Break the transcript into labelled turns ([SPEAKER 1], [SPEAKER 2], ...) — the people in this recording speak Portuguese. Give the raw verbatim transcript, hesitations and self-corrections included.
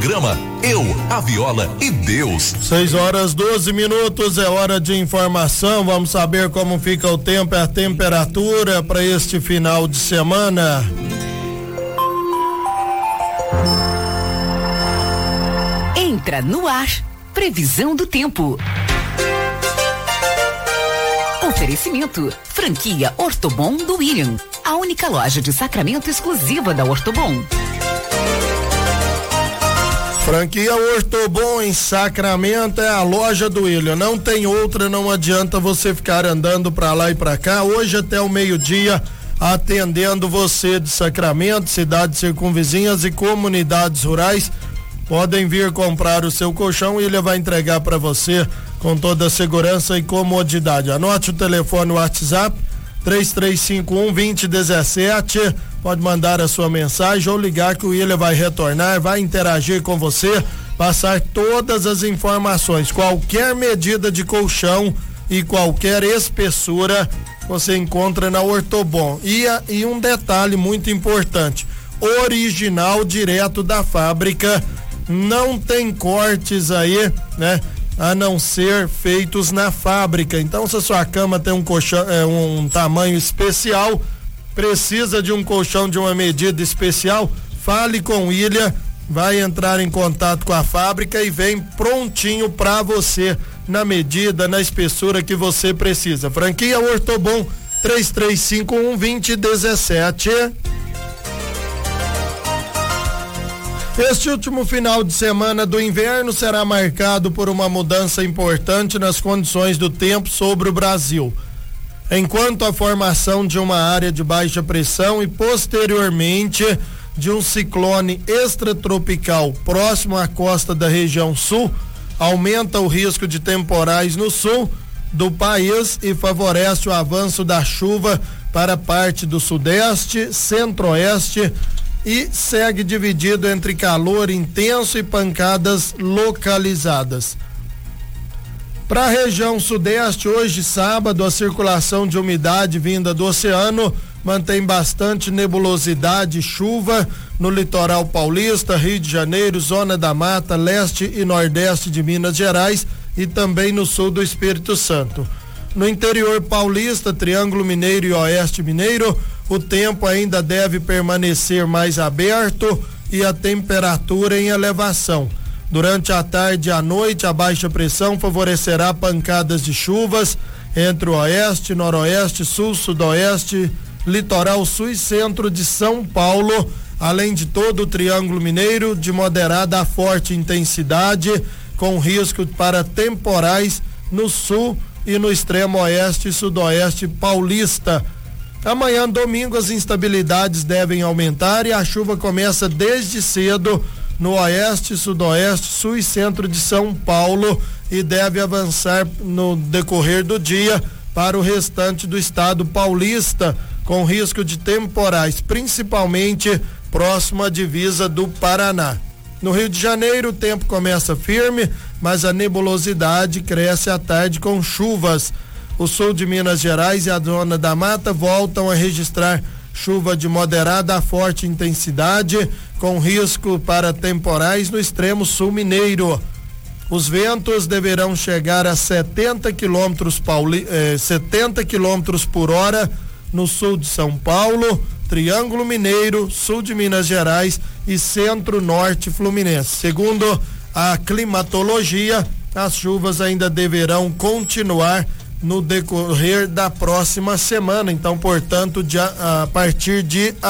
[SPEAKER 1] Grama, eu, a Viola e Deus.
[SPEAKER 2] seis horas doze minutos, é hora de informação. Vamos saber como fica o tempo e a temperatura para este final de semana.
[SPEAKER 3] Entra no ar, previsão do tempo. Oferecimento, franquia Ortobon do William, a única loja de Sacramento exclusiva da Ortobon.
[SPEAKER 2] Franquia Ortobon em Sacramento é a loja do William, não tem outra, não adianta você ficar andando pra lá e pra cá. Hoje até o meio-dia, atendendo você de Sacramento, cidades circunvizinhas e comunidades rurais. Podem vir comprar o seu colchão e ele vai entregar para você com toda a segurança e comodidade. Anote o telefone, o WhatsApp, três três cinco um, dois zero um sete. Pode mandar a sua mensagem ou ligar que o William vai retornar, vai interagir com você, passar todas as informações. Qualquer medida de colchão e qualquer espessura você encontra na Ortobon. E, a, e um detalhe muito importante: original, direto da fábrica. Não tem cortes aí, né? A não ser feitos na fábrica. Então, se a sua cama tem um colchão, é, um tamanho especial, precisa de um colchão de uma medida especial, fale com o William, vai entrar em contato com a fábrica e vem prontinho para você, na medida, na espessura que você precisa. Franquia Ortobon, três três cinco um, dois zero um sete. Este último final de semana do inverno será marcado por uma mudança importante nas condições do tempo sobre o Brasil. Enquanto a formação de uma área de baixa pressão e posteriormente de um ciclone extratropical próximo à costa da região sul aumenta o risco de temporais no sul do país e favorece o avanço da chuva para a parte do sudeste, centro-oeste e segue dividido entre calor intenso e pancadas localizadas. Para a região sudeste, hoje sábado, a circulação de umidade vinda do oceano mantém bastante nebulosidade e chuva no litoral paulista, Rio de Janeiro, Zona da Mata, leste e nordeste de Minas Gerais e também no sul do Espírito Santo. No interior paulista, Triângulo Mineiro e Oeste Mineiro, o tempo ainda deve permanecer mais aberto e a temperatura em elevação. Durante a tarde e a noite, a baixa pressão favorecerá pancadas de chuvas entre o oeste, noroeste, sul, sudoeste, litoral sul e centro de São Paulo, além de todo o Triângulo Mineiro, de moderada a forte intensidade, com risco para temporais no sul e no extremo oeste e sudoeste paulista. Amanhã, domingo, as instabilidades devem aumentar e a chuva começa desde cedo no oeste, sudoeste, sul e centro de São Paulo e deve avançar no decorrer do dia para o restante do estado paulista, com risco de temporais, principalmente próximo à divisa do Paraná. No Rio de Janeiro, o tempo começa firme, mas a nebulosidade cresce à tarde com chuvas. O sul de Minas Gerais e a Zona da Mata voltam a registrar chuva de moderada a forte intensidade, com risco para temporais no extremo sul mineiro. Os ventos deverão chegar a setenta quilômetros pauli, eh, setenta quilômetros por hora no sul de São Paulo, Triângulo Mineiro, sul de Minas Gerais e centro-norte fluminense. Segundo a climatologia, as chuvas ainda deverão continuar no decorrer da próxima semana. Então, portanto, de, a, a partir de